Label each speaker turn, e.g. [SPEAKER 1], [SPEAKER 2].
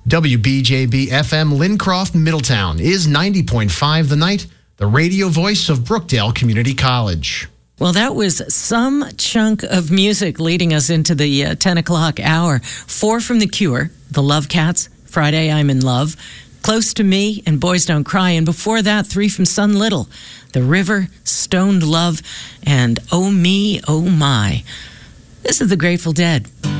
[SPEAKER 1] WBJB FM Lincroft, Middletown is 90.5 The Night, the radio voice of Brookdale Community College.
[SPEAKER 2] Well, that was some chunk of music leading us into the 10 o'clock hour. 4 from The Cure, The Love Cats, Friday I'm in Love, Close to Me, and Boys Don't Cry. And before that, 3 from Sun Little, The River, Stoned Love, and Oh Me, Oh My. This is The Grateful Dead.